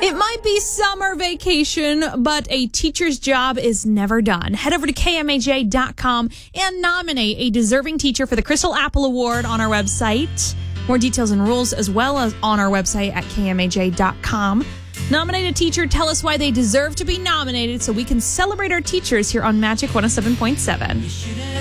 It might be summer vacation, but a teacher's job is never done. Head over to KMAJ.com and nominate a deserving teacher for the Crystal Apple Award on our website. More details and rules as well as on our website at KMAJ.com. Nominate a teacher, tell us why they deserve to be nominated so we can celebrate our teachers here on Magic 107.7.